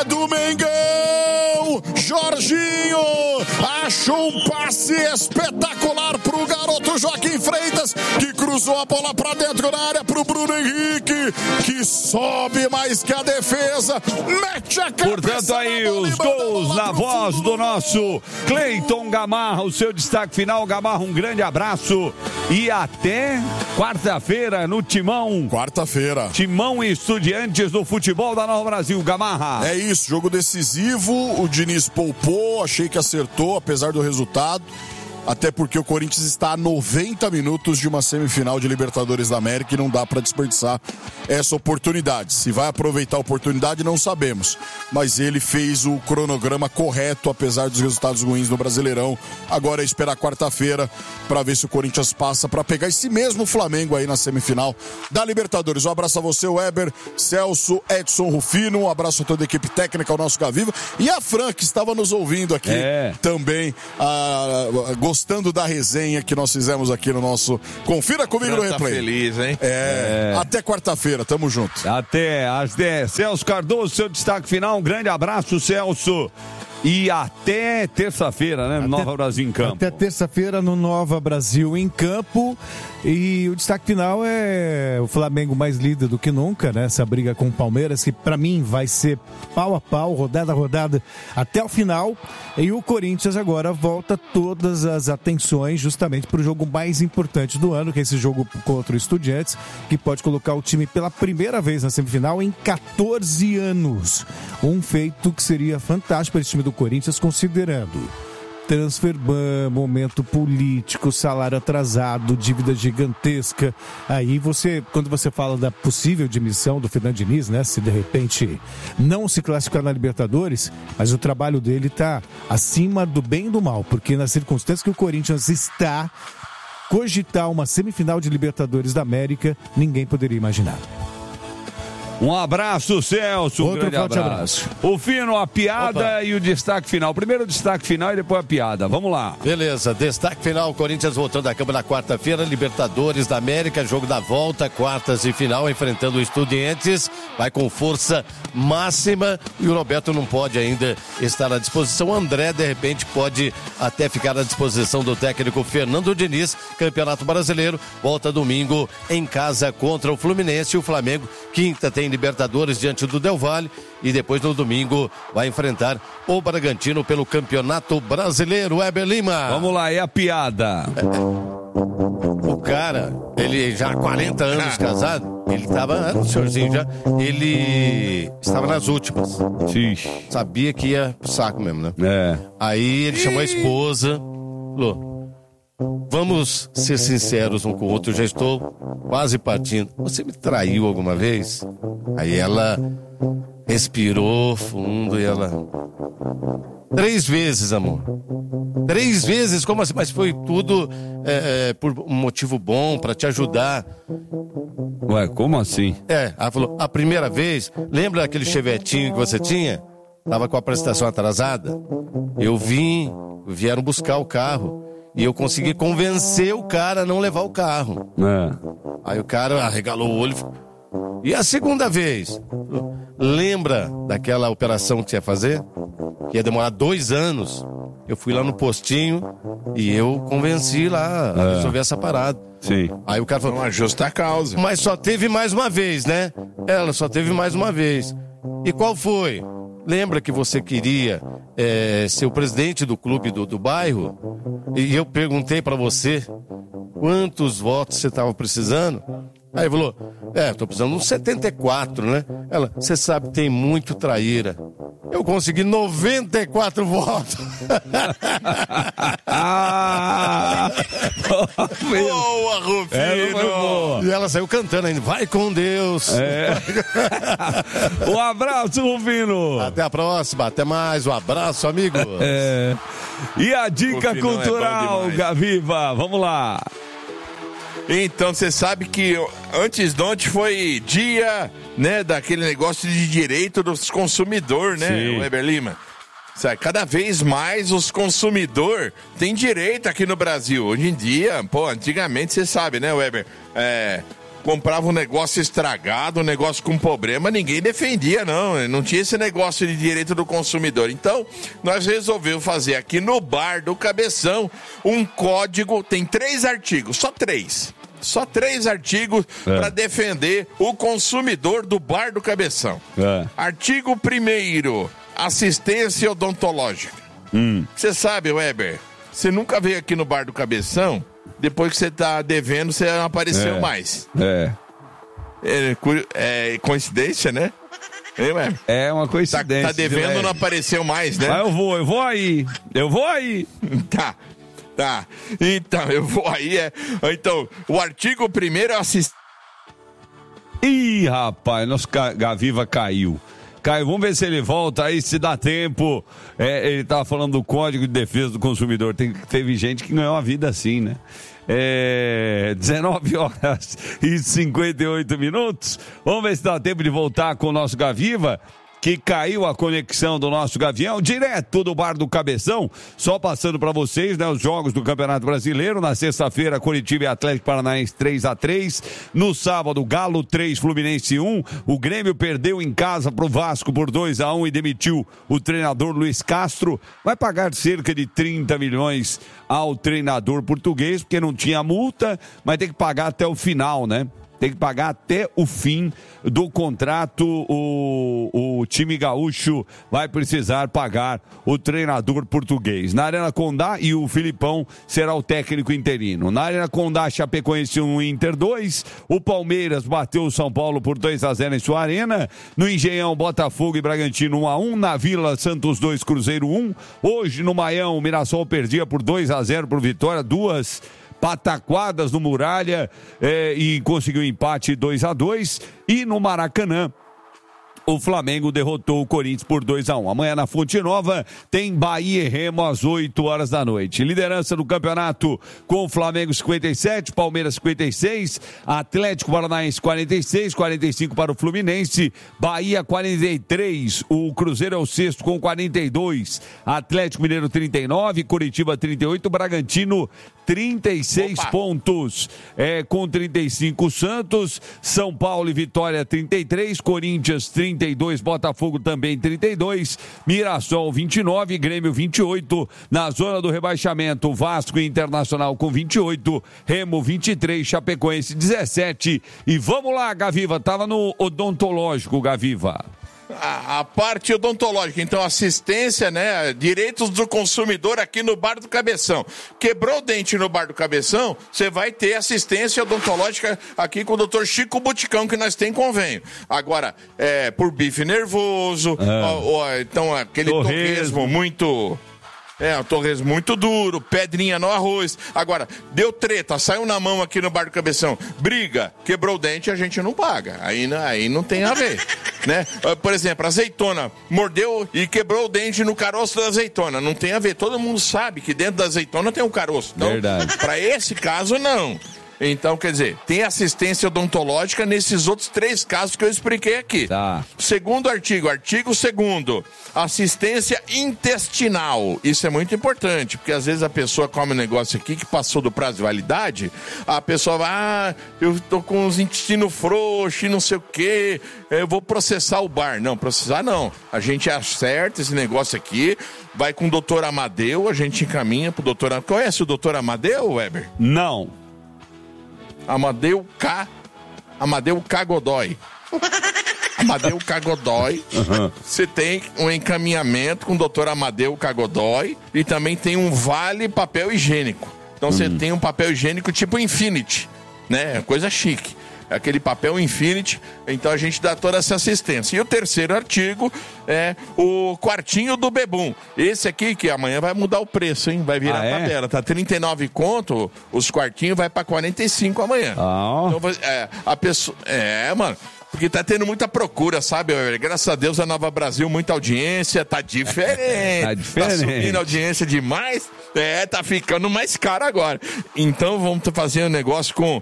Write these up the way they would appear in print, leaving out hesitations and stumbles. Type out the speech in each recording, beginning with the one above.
do Mengão! Jorginho achou um passe espetacular pro garoto Joaquim Freitas, que cruzou a bola pra dentro da área pro Bruno Henrique, que sobe mais que a defesa, mete a cabeça. Portanto, aí os gols na voz do nosso Cleiton Gamarra, o seu destaque final. Gamarra, um grande abraço e até quarta-feira no Timão. Quarta-feira. Timão e Estudiantes do futebol da Nova Brasil. Gamarra. É isso, jogo decisivo, o Diniz poupou, achei que acertou, apesar do resultado. Até porque o Corinthians está a 90 minutos de uma semifinal de Libertadores da América e não dá para desperdiçar essa oportunidade. Se vai aproveitar a oportunidade, não sabemos. Mas ele fez o cronograma correto, apesar dos resultados ruins no Brasileirão. Agora é esperar quarta-feira para ver se o Corinthians passa para pegar esse mesmo Flamengo aí na semifinal da Libertadores. Um abraço a você, Weber, Celso, Edson Rufino. Um abraço a toda a equipe técnica, ao nosso Gaviva. E a Fran, que estava nos ouvindo aqui também, gostando da resenha que nós fizemos aqui no nosso Confira Comigo no Replay. Tá feliz, hein? Até quarta-feira, tamo junto. Até às 10. Celso Cardoso, seu destaque final. Um grande abraço, Celso. E até terça-feira, né? No Nova Brasil em Campo. Até terça-feira no Nova Brasil em Campo. E o destaque final é o Flamengo mais líder do que nunca, né? Essa briga com o Palmeiras, que pra mim vai ser pau a pau, rodada a rodada, até o final. E o Corinthians agora volta todas as atenções justamente pro jogo mais importante do ano, que é esse jogo contra o Estudiantes, que pode colocar o time pela primeira vez na semifinal em 14 anos. Um feito que seria fantástico para esse time do Corinthians, considerando transfer ban, momento político, salário atrasado, dívida gigantesca. Aí quando você fala da possível demissão do Fernando Diniz, né? Se de repente não se classificar na Libertadores, mas o trabalho dele está acima do bem e do mal, porque nas circunstâncias que o Corinthians está, cogitar uma semifinal de Libertadores da América, ninguém poderia imaginar. Um abraço, Celso. Outro grande forte abraço. O Fino, a piada e o destaque final. Primeiro o destaque final e depois a piada. Vamos lá. Beleza, destaque final, Corinthians voltando a campo na quarta-feira, Libertadores da América, jogo da volta, quartas e final, enfrentando o Estudiantes, vai com força máxima e o Roberto não pode ainda estar à disposição. O André, de repente, pode até ficar à disposição do técnico Fernando Diniz. Campeonato Brasileiro, volta domingo em casa contra o Fluminense. O Flamengo, quinta, tem Libertadores diante do Del Valle e depois no domingo vai enfrentar o Bragantino pelo Campeonato Brasileiro. Weber Lima. Vamos lá, e a piada? O cara, ele já há 40 anos casado, ele estava, senhorzinho já, ele estava nas últimas. Sabia que ia pro saco mesmo, né? Aí ele chamou a esposa, falou: vamos ser sinceros um com o outro, já estou quase partindo. Você me traiu alguma vez? Aí ela respirou fundo e ela... 3 vezes, amor. 3 vezes? Como assim? Mas foi tudo por um motivo bom, pra te ajudar. Ué, como assim? Ela falou, a primeira vez, lembra aquele chevetinho que você tinha? Tava com a prestação atrasada? Vieram buscar o carro. E eu consegui convencer o cara a não levar o carro. Aí o cara arregalou o olho. E a segunda vez? Lembra daquela operação que você ia fazer? Que ia demorar 2 anos. Eu fui lá no postinho e eu convenci lá a resolver essa parada. Sim. Aí o cara falou... Uma justa causa. Mas só teve mais uma vez, né? Ela só teve mais uma vez. E qual foi? Lembra que você queria ser o presidente do clube do bairro? E eu perguntei pra você quantos votos você estava precisando? Aí falou, tô precisando de uns 74, né? Ela, você sabe, tem muito traíra. Eu consegui 94 votos. Boa, Rufino! E ela saiu cantando ainda, vai com Deus. Um abraço, Rufino! Até a próxima, até mais, um abraço, amigo. E a dica Rufino cultural, Gaviva, vamos lá. Então, você sabe que antes de ontem foi dia, né, daquele negócio de direito dos consumidores, né, Sim. Weber Lima? Sabe, cada vez mais os consumidores têm direito aqui no Brasil. Hoje em dia, antigamente, você sabe, né, Weber? comprava um negócio estragado, um negócio com problema, ninguém defendia, não tinha esse negócio de direito do consumidor. Então, nós resolvemos fazer aqui no Bar do Cabeção um código, tem 3 artigos, só 3 artigos para defender o consumidor do Bar do Cabeção. Artigo 1º, assistência odontológica. Você sabe, Weber, você nunca veio aqui no Bar do Cabeção, depois que você tá devendo, você não apareceu mais. É coincidência, né? É uma coincidência. Tá devendo, não apareceu mais, né? Mas eu vou aí. Tá. Então, eu vou aí. Então, o artigo 1º é assistência. Ih, rapaz, nosso Gaviva caiu. Vamos ver se ele volta aí, se dá tempo. Ele tava falando do Código de Defesa do Consumidor. Teve gente que ganhou a vida assim, né? 19h58. Vamos ver se dá tempo de voltar com o nosso Gaviva, que caiu a conexão do nosso Gavião, direto do Bar do Cabeção. Só passando para vocês, né, os jogos do Campeonato Brasileiro. Na sexta-feira, Coritiba e Atlético Paranaense 3-3. No sábado, Galo 3, Fluminense 1. O Grêmio perdeu em casa pro Vasco por 2-1 e demitiu o treinador Luiz Castro. Vai pagar cerca de 30 milhões ao treinador português, porque não tinha multa, mas tem que pagar até o final, né? Tem que pagar até o fim do contrato. O time gaúcho vai precisar pagar o treinador português. Na Arena Condá, e o Filipão será o técnico interino. Na Arena Condá, Chapecoense 1, Inter 2. O Palmeiras bateu o São Paulo por 2-0 em sua arena. No Engenhão, Botafogo e Bragantino 1-1. Na Vila, Santos 2, Cruzeiro 1. Hoje no Maião, o Mirassol perdia por 2-0 por Vitória. 2 pataquadas no Muralha e conseguiu empate 2-2. E no Maracanã, o Flamengo derrotou o Corinthians por 2-1. Amanhã na Fonte Nova tem Bahia e Remo às 8h da noite. Liderança do campeonato com o Flamengo 57, Palmeiras 56, Atlético Paranaense 46, 45 para o Fluminense, Bahia 43, o Cruzeiro é o sexto com 42, Atlético Mineiro 39, Coritiba 38, Bragantino 36 pontos, com 35 Santos, São Paulo e Vitória 33, Corinthians 32, Botafogo também 32, Mirassol 29, Grêmio 28, na zona do rebaixamento, Vasco e Internacional com 28, Remo 23, Chapecoense 17, e vamos lá, Gaviva, tava no odontológico, Gaviva. A parte odontológica, então assistência, né, direitos do consumidor aqui no Bar do Cabeção. Quebrou o dente no Bar do Cabeção, você vai ter assistência odontológica aqui com o Dr. Chico Buticão, que nós tem convênio. Agora, por bife nervoso, então aquele torresmo muito... um torresmo muito duro, pedrinha no arroz. Agora, deu treta, saiu na mão aqui no Bar do Cabeção, briga, quebrou o dente, a gente não paga. Aí não tem a ver, né? Por exemplo, azeitona, mordeu e quebrou o dente no caroço da azeitona. Não tem a ver, todo mundo sabe que dentro da azeitona tem um caroço. Então, verdade. Para esse caso, não. Então, quer dizer, tem assistência odontológica nesses outros 3 casos que eu expliquei aqui. Tá. Segundo artigo 2º, assistência intestinal. Isso é muito importante, porque às vezes a pessoa come um negócio aqui que passou do prazo de validade, a pessoa vai, eu tô com os intestinos frouxos e não sei o quê, eu vou processar o bar. Não, processar não. A gente acerta esse negócio aqui, vai com o doutor Amadeu, a gente encaminha pro doutor Amadeu. Conhece o doutor Amadeu, Weber? Não. Amadeu K. Godoy. Amadeu K. Godoy. Você tem um encaminhamento com o doutor Amadeu K. Godoy e também tem um vale papel higiênico. Então você tem um papel higiênico tipo Infinity, né? Coisa chique. Aquele papel Infinity, então a gente dá toda essa assistência. E o terceiro artigo é o quartinho do Bebum. Esse aqui que amanhã vai mudar o preço, hein? Vai virar tabela. Tá 39 conto, os quartinhos vai pra 45 amanhã. Então, a pessoa... mano... Porque tá tendo muita procura, sabe? Graças a Deus a Nova Brasil, muita audiência, tá diferente. Tá subindo a audiência demais. Tá ficando mais caro agora. Então vamos fazer um negócio com...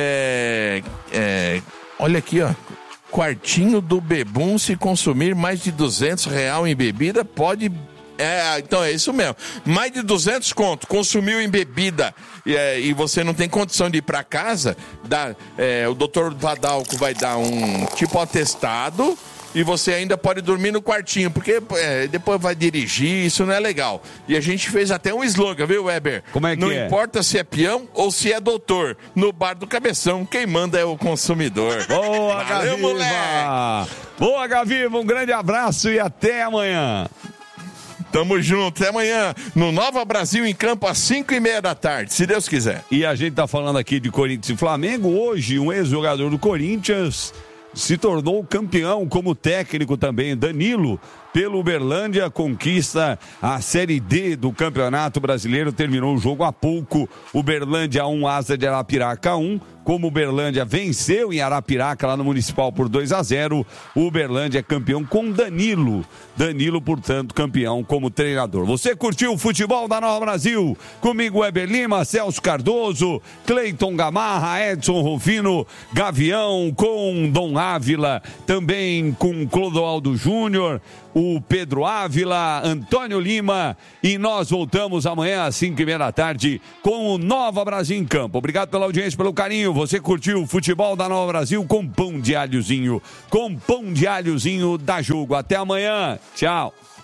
olha aqui, ó. Quartinho do Bebum, se consumir mais de R$200 em bebida, pode Então é isso mesmo. Mais de 200 conto, consumiu em bebida e você não tem condição de ir pra casa, o doutor Vadalco vai dar um tipo atestado e você ainda pode dormir no quartinho, porque depois vai dirigir, isso não é legal. E a gente fez até um slogan, viu, Weber? Como é que não importa se é peão ou se é doutor, no bar do Cabeção, quem manda é o consumidor. Boa, Gaviva! Moleque! Boa, Gaviva, um grande abraço e até amanhã. Tamo junto, até amanhã no Nova Brasil em Campo às 5:30 da tarde, se Deus quiser. E a gente tá falando aqui de Corinthians e Flamengo. Hoje um ex-jogador do Corinthians se tornou campeão como técnico também, Danilo, pelo Uberlândia, conquista a Série D do Campeonato Brasileiro, terminou o jogo há pouco, Uberlândia 1, Asa de Arapiraca 1, como Uberlândia venceu em Arapiraca lá no Municipal por 2-0, o Uberlândia é campeão com Danilo, portanto, campeão como treinador. Você curtiu o futebol da Nova Brasil? Comigo, Weber Lima, Celso Cardoso, Cleiton Gamarra, Edson Rufino, Gavião, com Dom Ávila, também com Clodoaldo Júnior, o Pedro Ávila, Antônio Lima, e nós voltamos amanhã às 5:30 da tarde com o Nova Brasil em Campo. Obrigado pela audiência, pelo carinho. Você curtiu o futebol da Nova Brasil com pão de alhozinho da Jogo. Até amanhã. Tchau.